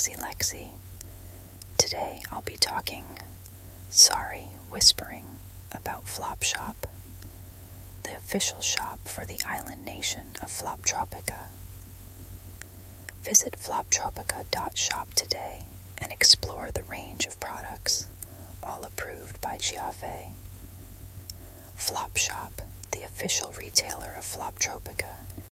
Sexy Lexi. Today I'll be talking, whispering about Flopshop, the official shop for the island nation of Floptropica. Visit floptropica.shop today and explore the range of products, all approved by Giave. Flopshop, the official retailer of Floptropica,